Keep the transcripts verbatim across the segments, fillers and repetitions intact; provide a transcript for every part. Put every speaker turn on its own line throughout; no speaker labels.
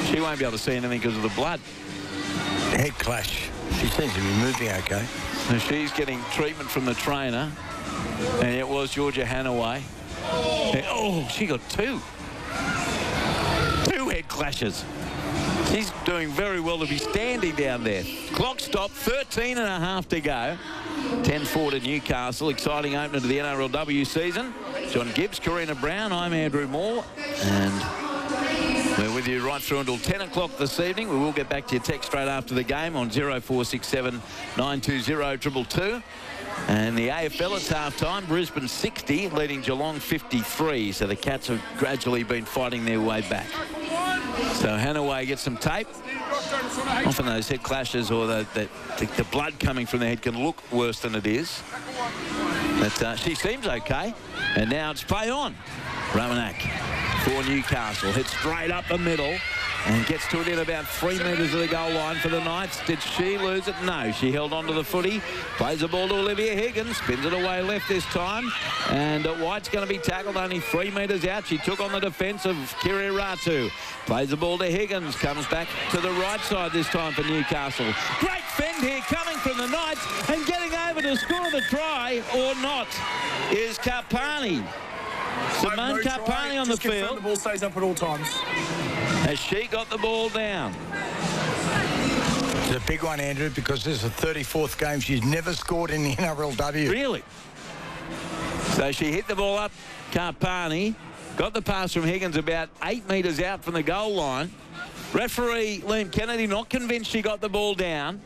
She won't be able to see anything because of the blood.
Head clash. She seems to be moving okay.
So she's getting treatment from the trainer. And it was Georgia Hanaway. And, oh, she got two. Two head clashes. She's doing very well to be standing down there. Clock stop, thirteen and a half to go. ten four to Newcastle. Exciting opener to the N R L W season. John Gibbs, Karina Brown. I'm Andrew Moore. And we're with you right through until ten o'clock this evening. We will get back to your text straight after the game on zero four six seven nine two zero two two. And the A F L, it's half-time. Brisbane sixty, leading Geelong fifty-three. So the Cats have gradually been fighting their way back. So Hanaway gets some tape. Often those head clashes or the, the, the, the blood coming from the head can look worse than it is. But uh, she seems okay. And now it's play on. Romanak for Newcastle. Hits straight up the middle. And gets to it in about three metres of the goal line for the Knights. Did she lose it? No. She held on to the footy. Plays the ball to Olivia Higgins. Spins it away left this time. And uh, White's going to be tackled only three metres out. She took on the defence of Kiria Ratu. Plays the ball to Higgins. Comes back to the right side this time for Newcastle. Great fend here coming from the Knights. And getting over to score the try or not is Karpani. Simone Karpani on the field.
The ball stays up at all times.
Has she got the ball down?
It's a big one, Andrew, because this is the thirty-fourth game she's never scored in the N R L W.
Really? So she hit the ball up, Karpani. Got the pass from Higgins about eight metres out from the goal line. Referee Liam Kennedy not convinced she got the ball down.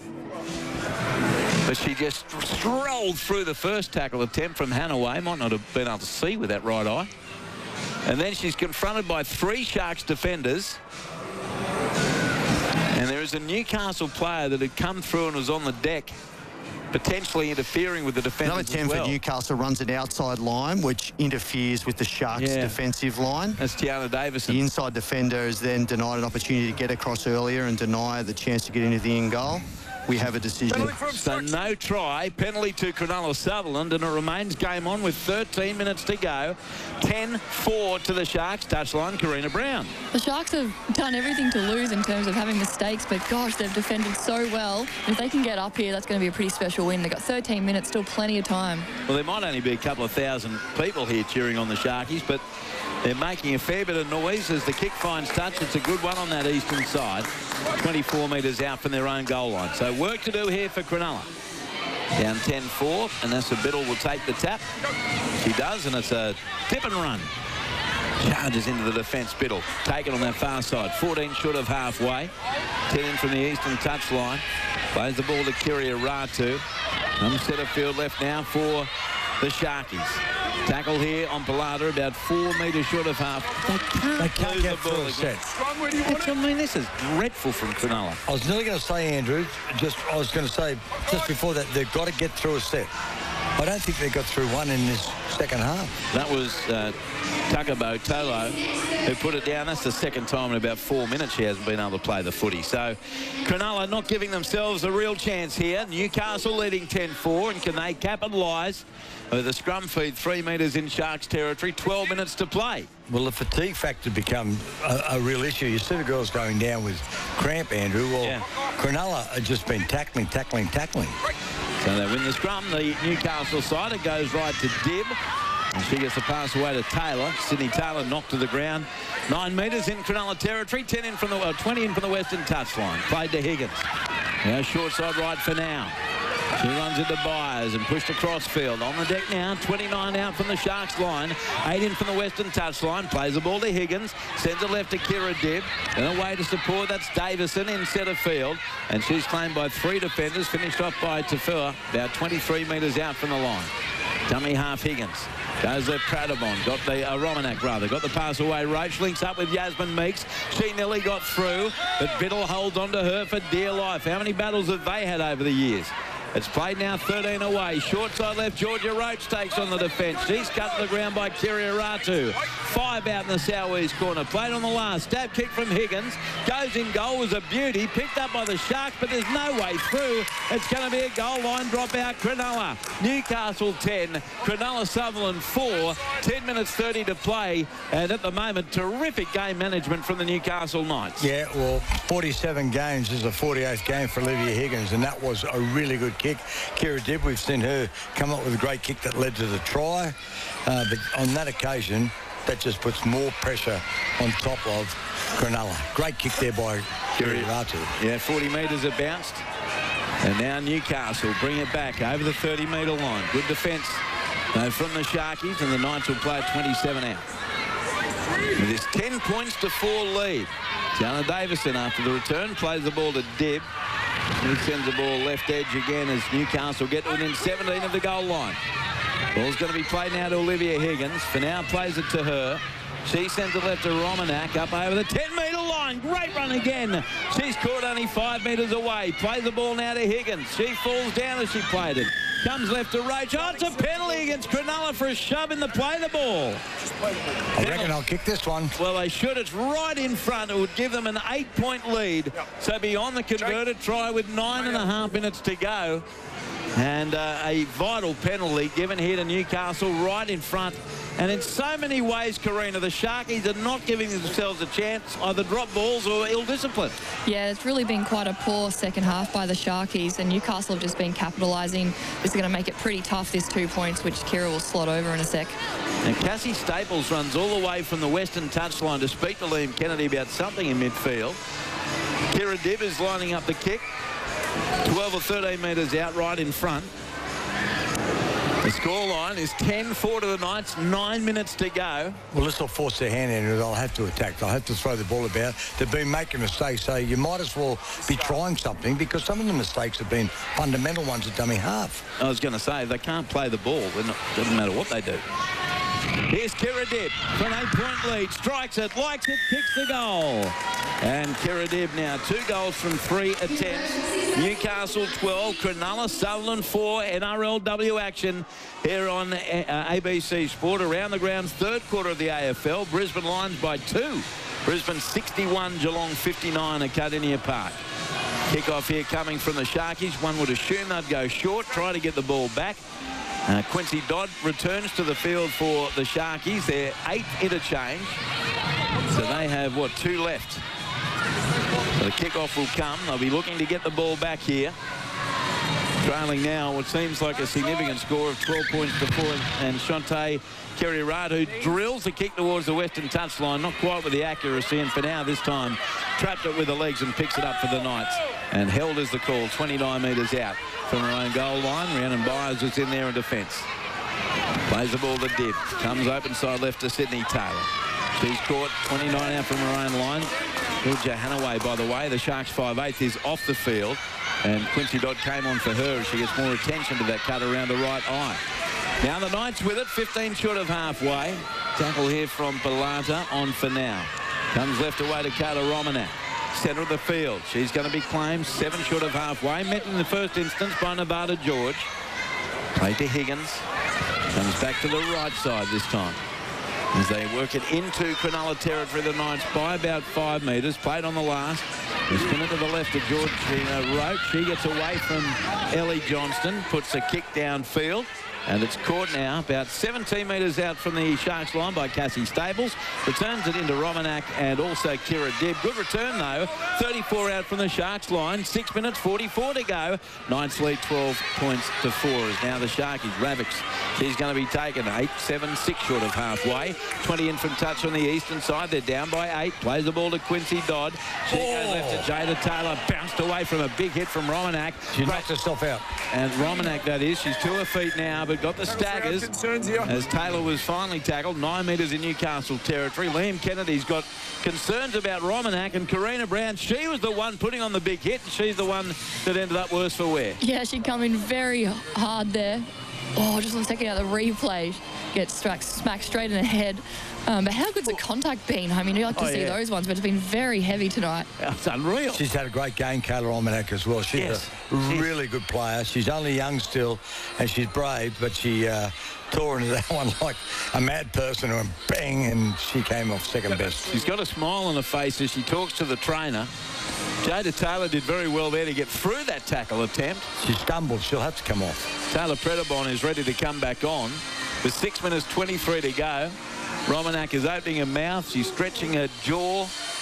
But she just strolled through the first tackle attempt from Hanaway. Might not have been able to see with that right eye. And then she's confronted by three Sharks defenders. And there is a Newcastle player that had come through and was on the deck, potentially interfering with the defenders
Another ten
as well.
for Newcastle runs an outside line, which interferes with the Sharks'
Yeah.
defensive line.
That's Tiana Davison.
The inside defender is then denied an opportunity to get across earlier and deny the chance to get into the end goal. We have a decision.
So no try, penalty to Cronulla Sutherland, and it remains game on with thirteen minutes to go. ten four to the Sharks. Touchline, Karina Brown.
The Sharks have done everything to lose in terms of having mistakes, but gosh, they've defended so well. If they can get up here, that's going to be a pretty special win. They've got thirteen minutes, still plenty of time.
Well, there might only be a couple of thousand people here cheering on the Sharkies, but they're making a fair bit of noise as the kick finds touch. It's a good one on that eastern side. twenty-four metres out from their own goal line. So work to do here for Cronulla. Down ten four, and Nessa Biddle will take the tap. She does, and it's a tip and run. Charges into the defence, Biddle. Taken on that far side. fourteen short of halfway. ten in from the eastern touchline. Plays the ball to Kiria Ratu. Some centre field left now for the Sharkies. Tackle here on Pilata, about four metres short of half. They can't,
They can't
lose
get
the
through
ball
a
again.
set.
I mean, this is dreadful from Cronulla.
I was nearly going to say, Andrew, just I was going to say just before that, they've got to get through a set. I don't think they got through one in this second half.
That was uh, Tucker Botolo who put it down. That's the second time in about four minutes she hasn't been able to play the footy. So Cronulla not giving themselves a real chance here. Newcastle leading ten four, and can they capitalise with a scrum feed three metres in Sharks territory, twelve minutes to play.
Well, the fatigue factor become a, a real issue. You see the girls going down with cramp, Andrew. Well,
Yeah.
Cronulla have just been tackling, tackling, tackling.
So they win the scrum. The Newcastle side, it goes right to Dibb. And she gets the pass away to Taylor. Sydney Taylor knocked to the ground. Nine metres in Cronulla territory. Ten in from the well, twenty in from the western touchline. Played to Higgins. Now short side right for now. She runs into Byers and pushed across field. On the deck now, twenty-nine out from the Sharks line. Eight in from the western touchline. Plays the ball to Higgins. Sends it left to Kira Dibb. And away to support, that's Davison in centre field. And she's claimed by three defenders. Finished off by Tafua, about twenty-three metres out from the line. Dummy half Higgins. Goes there Pradamon. Got the, uh, Romanak rather. Got the pass away. Roach links up with Yasmin Meeks. She nearly got through, but Biddle holds on to her for dear life. How many battles have they had over the years? It's played now thirteen away. Short side left, Georgia Roach takes on the defence. She's cut to the ground by Kiriaratu. Five out in the southeast corner. Played on the last. Stab kick from Higgins. Goes in goal. Was a beauty. Picked up by the Sharks, but there's no way through. It's going to be a goal line drop out. Cronulla. Newcastle ten. Cronulla Sutherland four. ten minutes thirty to play. And at the moment, terrific game management from the Newcastle Knights.
Yeah, well, forty-seven games is the forty-eighth game for Olivia Higgins, and that was a really good kick. Kira Dibb, we've seen her come up with a great kick that led to the try. Uh, but on that occasion, that just puts more pressure on top of Cronulla. Great kick there by Kiriaratu.
Yeah, forty metres it bounced. And now Newcastle bring it back over the thirty metre line. Good defence uh, from the Sharkies, and the Knights will play twenty-seven out. With this ten points to four lead. Tiana Davison after the return plays the ball to Dibb. He sends the ball left edge again as Newcastle get within seventeen of the goal line. Ball's going to be played now to Olivia Higgins. For now plays it to her. She sends it left to Romanak up over the ten metre line. Great run again. She's caught only five metres away. Plays the ball now to Higgins. She falls down as she played it. Comes left to Roach. Oh, it's a penalty against Cronulla for a shove in the play the ball.
I reckon I'll kick this one.
Well, they should. It's right in front. It would give them an eight-point lead. So beyond the converted try with nine and a half minutes to go. And uh, a vital penalty given here to Newcastle right in front. And in so many ways, Karina, the Sharkies are not giving themselves a chance, either drop balls or ill-discipline.
Yeah, it's really been quite a poor second half by the Sharkies, and Newcastle have just been capitalising. This is going to make it pretty tough, this two points, which Kira will slot over in a sec.
And Cassie Staples runs all the way from the western touchline to speak to Liam Kennedy about something in midfield. Kira Dibb is lining up the kick. twelve or thirteen metres out right in front. The scoreline is ten four to the Knights, nine minutes to go.
Well, this will force their hand in, and they'll have to attack. They'll have to throw the ball about. They've been making mistakes, so you might as well be trying something, because some of the mistakes have been fundamental ones at dummy half.
I was going to say, if they can't play the ball, it doesn't matter what they do. Here's Kira Dibb for an eight-point lead. Strikes it, likes it, kicks the goal. And Kira Dibb now two goals from three attempts. Newcastle twelve, Cronulla Sutherland four. N R L W action here on uh, A B C Sport. Around the grounds, third quarter of the A F L. Brisbane Lions by two. Brisbane sixty-one, Geelong fifty-nine at Cardinia Park. Kick-off here coming from the Sharkies. One would assume they'd go short, try to get the ball back. Uh, Quincy Dodd returns to the field for the Sharkies. Their eighth interchange. So they have, what, two left. So the kickoff will come. They'll be looking to get the ball back here. Trailing now what seems like a significant score of twelve points to four. And Shante Kiriaratu drills the kick towards the western touchline. Not quite with the accuracy. And for now, this time, trapped it with the legs and picks it up for the Knights. And held is the call, twenty-nine metres out from her own goal line. Rhiannon Byers was in there in defence. Plays the ball to Dibb. Comes open side left to Sydney Taylor. She's caught twenty-nine out from her own line. Georgia Hanaway, by the way, the Sharks five eighth is off the field. And Quincy Dodd came on for her as she gets more attention to that cut around the right eye. Now the Knights with it, fifteen short of halfway. Tackle here from Pilata on for now. Comes left away to Carter Romanak. Centre of the field. She's going to be claimed seven short of halfway. Met in the first instance by Nevada George. Play to Higgins. Comes back to the right side this time. As they work it into Cronulla territory, the Knights by about five metres. Played on the last. They spin it to the left of Georgina Roach. She gets away from Ellie Johnston. Puts a kick downfield. And it's caught now about seventeen metres out from the Sharks line by Cassie Staples. Returns it into Romanak and also Kira Dibb. Good return, though. thirty-four out from the Sharks line. Six minutes, forty-four to go. Knights lead twelve points to four. Is now the Sharkies. Ravix, she's going to be taken. eight, seven, six short of halfway. twenty in from touch on the eastern side. They're down by eight. Plays the ball to Quincy Dodd. She oh. goes left to Jada Taylor. Bounced away from a big hit from Romanak.
She knocked herself out.
And Romanak, that is. She's to her feet now, but got the staggers as Taylor was finally tackled. Nine metres in Newcastle territory. Liam Kennedy's got concerns about Romanak, and Karina Brown, she was the one putting on the big hit, and she's the one that ended up worse for wear.
Yeah, she'd come in very hard there. Oh, just on checking out the replay. gets smacked, smacked straight in the head. Um, but how good's the contact been? I mean, you like to
Oh,
see
yeah.
those ones, but it's been very heavy tonight.
It's unreal.
She's had a great game, Kayla Almanac, as well. She's
Yes.
a really good player. She's only young still, and she's brave, but she uh, tore into that one like a mad person, and bang, and she came off second best.
She's got a smile on her face as she talks to the trainer. Jada Taylor did very well there to get through that tackle attempt.
She stumbled. She'll have to come off.
Taylor Predabon is ready to come back on. With six minutes twenty-three to go. Romanak is opening her mouth. She's stretching her jaw.